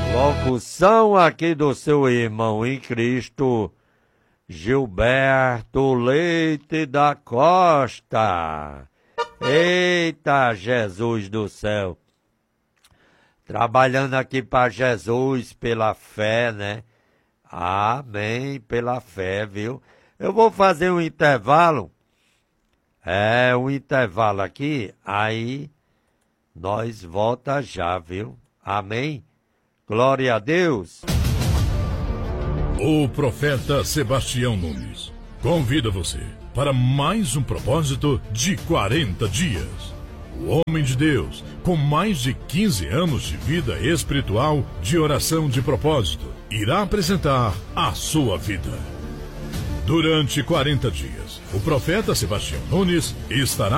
Locução aqui do seu irmão em Cristo, Gilberto Leite da Costa. Eita, Jesus do céu. Trabalhando aqui para Jesus pela fé, né? Amém, pela fé, viu? Eu vou fazer um intervalo. Um intervalo aqui, aí nós volta já, viu? Amém? Glória a Deus. O profeta Sebastião Nunes convida você para mais um propósito de 40 dias. O homem de Deus, com mais de 15 anos de vida espiritual, de oração de propósito, irá apresentar a sua vida. Durante 40 dias, o profeta Sebastião Nunes estará